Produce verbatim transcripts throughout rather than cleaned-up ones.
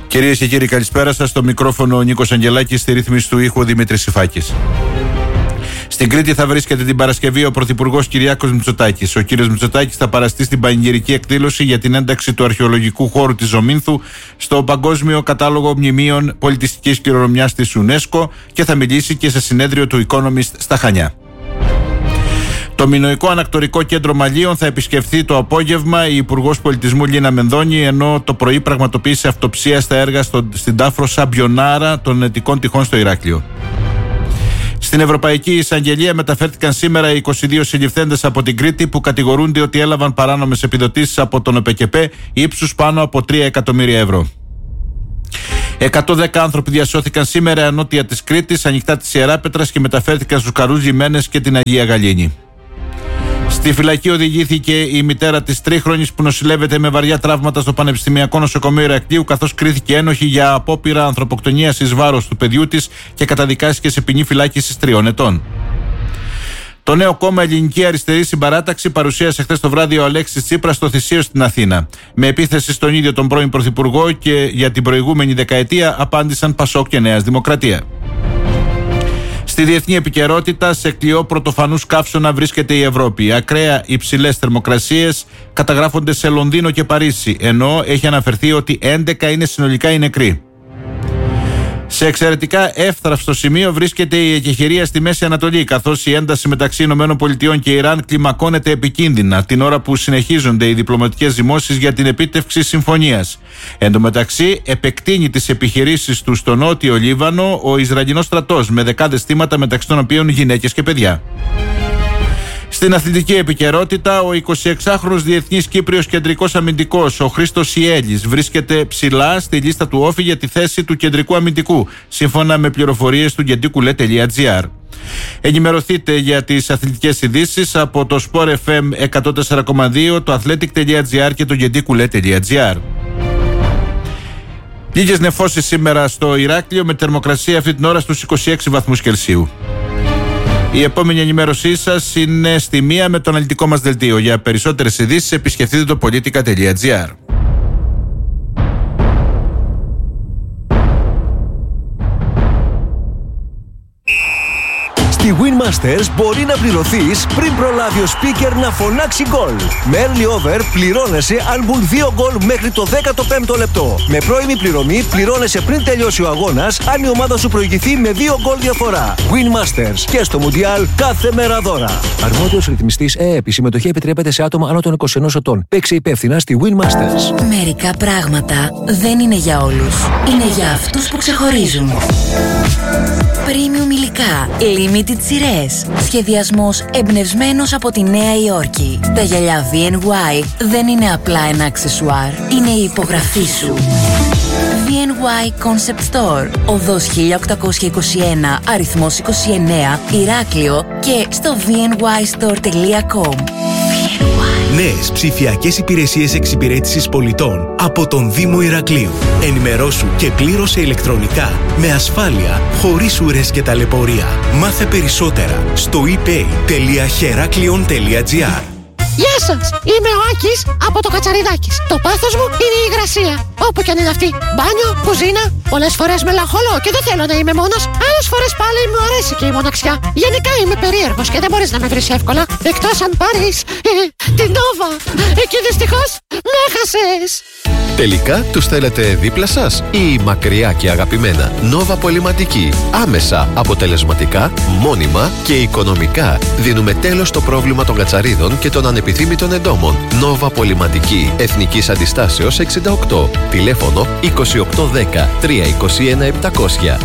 Κυρίες και κύριοι, καλησπέρα σας. Στο μικρόφωνο ο Νίκος Αγγελάκης, στη ρύθμιση του ήχου ο Δημήτρης Σιφάκης. Στην Κρήτη θα βρίσκεται την Παρασκευή ο Πρωθυπουργός Κυριάκος Μητσοτάκης. Ο κύριος Μητσοτάκης θα παραστεί στην πανηγυρική εκδήλωση για την ένταξη του αρχαιολογικού χώρου της Ζωμήνθου στο Παγκόσμιο Κατάλογο Μνημείων Πολιτιστικής Κληρονομιάς της UNESCO και θα μιλήσει και σε συνέδριο του Economist στα Χανιά. Το Μινωικό Ανακτορικό Κέντρο Μαλίων θα επισκεφθεί το απόγευμα η Υπουργός Πολιτισμού Λίνα Μενδώνη, ενώ το πρωί πραγματοποίησε αυτοψία στα έργα στο, στην τάφρο Σαμπιονάρα των Εττικών Τυχών στο Ηράκλειο. Στην Ευρωπαϊκή Εισαγγελία μεταφέρθηκαν σήμερα οι είκοσι δύο συλληφθέντες από την Κρήτη που κατηγορούνται ότι έλαβαν παράνομες επιδοτήσεις από τον ΟΠΕΚΕΠΕ ύψους πάνω από τρία εκατομμύρια ευρώ. εκατόν δέκα άνθρωποι διασώθηκαν σήμερα νότια της Κρήτης, ανοιχτά της Ιεράπετρας και μεταφέρθηκαν στους Καρούς Λιμένες και την Αγία Γαλήνη. Στη φυλακή οδηγήθηκε η μητέρα της τρίχρονης που νοσηλεύεται με βαριά τραύματα στο Πανεπιστημιακό Νοσοκομείο Ηρακλείου, καθώς κρίθηκε ένοχη για απόπειρα ανθρωποκτονίας εις βάρος του παιδιού της και καταδικάστηκε σε ποινή φυλάκισης τριών ετών. Το νέο κόμμα Ελληνική Αριστερή Συμπαράταξη παρουσίασε χθες το βράδυ ο Αλέξης Τσίπρας στο Θησίο στην Αθήνα. Με επίθεση στον ίδιο τον πρώην Πρωθυπουργό και για την προηγούμενη δεκαετία απάντησαν Πασόκ και Νέας Δημοκρατία. Στη διεθνή επικαιρότητα, σε κλειό πρωτοφανούς καύσωνα βρίσκεται η Ευρώπη. Ακραία υψηλές θερμοκρασίες καταγράφονται σε Λονδίνο και Παρίσι, ενώ έχει αναφερθεί ότι έντεκα είναι συνολικά οι νεκροί. Σε εξαιρετικά εύθραυστο σημείο βρίσκεται η εκεχηρία στη Μέση Ανατολή, καθώς η ένταση μεταξύ ΗΠΑ και Ιράν κλιμακώνεται επικίνδυνα την ώρα που συνεχίζονται οι διπλωματικές ζυμώσεις για την επίτευξη συμφωνίας. Εν τω μεταξύ, επεκτείνει τις επιχειρήσεις του στο νότιο Λίβανο ο Ισραηλινός στρατός, με δεκάδες θύματα μεταξύ των οποίων γυναίκες και παιδιά. Στην αθλητική επικαιρότητα, ο εικοσιεξάχρονος διεθνής Κύπριος κεντρικός αμυντικός, ο Χρήστος Ιέλης, βρίσκεται ψηλά στη λίστα του όφη για τη θέση του κεντρικού αμυντικού, σύμφωνα με πληροφορίες του γεντίκουλε τελεία τζι άρ. Ενημερωθείτε για τις αθλητικές ειδήσεις από το Sport εφ εμ εκατόν τέσσερα κόμμα δύο, το athletic τελεία τζι άρ και το γεντίκουλε τελεία τζι άρ. Λίγες νεφώσεις σήμερα στο Ηράκλειο, με θερμοκρασία αυτή την ώρα στους είκοσι έξι βαθμούς Κελσίου. Η επόμενη ενημέρωσή σας είναι στη μία με το αναλυτικό μας δελτίο. Για περισσότερες ειδήσεις επισκεφτείτε το politica τελεία τζι άρ. Στη Winmasters μπορεί να πληρωθείς πριν προλάβει ο speaker να φωνάξει γκολ. Με early over πληρώνεσαι αν μπουν δύο γκολ μέχρι το δέκατο πέμπτο λεπτό. Με πρώιμη πληρωμή πληρώνεσαι πριν τελειώσει ο αγώνας αν η ομάδα σου προηγηθεί με δύο γκολ διαφορά. Winmasters και στο Μουντιάλ κάθε μέρα δώρα. Αρμόδιος ρυθμιστής ΕΕΠ. Η συμμετοχή επιτρέπεται σε άτομα άνω των είκοσι ενός ετών. Παίξε υπεύθυνα στη Winmasters. Μερικά πράγματα δεν είναι για όλους. Είναι για αυτούς που ξεχωρίζουν. Premium υλικά, limited σειρές. Σχεδιασμός εμπνευσμένος από τη Νέα Υόρκη. Τα γυαλιά βι εν γουάι δεν είναι απλά ένα αξεσουάρ, είναι η υπογραφή σου. βι εν γουάι Concept Store, οδός χίλια οκτακόσια είκοσι ένα, αριθμός είκοσι εννέα, Ηράκλειο και στο βι εν γουάι στορ τελεία κομ. Νέες ψηφιακές υπηρεσίες εξυπηρέτησης πολιτών από τον Δήμο Ηρακλείου. Ενημερώσου και πλήρωσε ηλεκτρονικά, με ασφάλεια, χωρίς ουρές και ταλαιπωρία. Μάθε περισσότερα στο ι πέι τελεία χεράκλειον τελεία τζι άρ. Γεια σας, είμαι ο Άκης από το Κατσαριδάκης. Το πάθος μου είναι η υγρασία, όπου κι αν είναι αυτή. Μπάνιο, κουζίνα, πολλές φορές μελαγχολώ και δεν θέλω να είμαι μόνος. Άλλες φορές πάλι μου αρέσει και η μοναξιά. Γενικά είμαι περίεργος και δεν μπορείς να με βρεις εύκολα. Εκτός αν πάρεις ε, την Νόβα. Εκεί δυστυχώς με έχασες. Τελικά τους θέλετε δίπλα σας ή μακριά και αγαπημένα? Νόβα Πολυματική. Άμεσα, αποτελεσματικά, μόνιμα και οικονομικά δίνουμε τέλος στο πρόβλημα των κατσαρίδων και των ανεπιθύμητων εντόμων. Νόβα Πολυματική. Εθνικής Αντιστάσεως εξήντα οκτώ. Τηλέφωνο είκοσι οκτώ δέκα τριακόσια είκοσι ένα επτακόσια.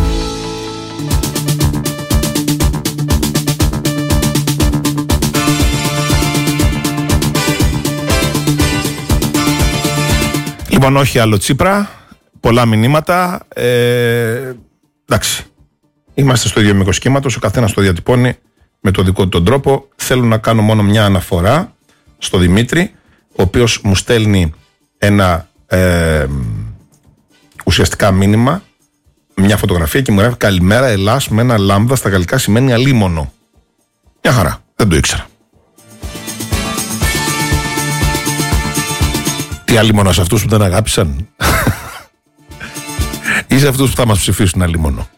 Λοιπόν, όχι άλλο Τσίπρα, πολλά μηνύματα. Ε, εντάξει, είμαστε στο ίδιο μήκος κύματος, ο καθένας το διατυπώνει με το δικό του τον τρόπο. Θέλω να κάνω μόνο μια αναφορά στο Δημήτρη, ο οποίος μου στέλνει ένα ε, ουσιαστικά μήνυμα, μια φωτογραφία και μου γράφει «Καλημέρα Ελλάς» με ένα λάμδα, στα γαλλικά σημαίνει αλίμονο. Μια χαρά, δεν το ήξερα. Τι αλίμονο σε αυτούς που δεν αγάπησαν. Ή σε αυτούς που θα μας ψηφίσουν αλλήμωνο.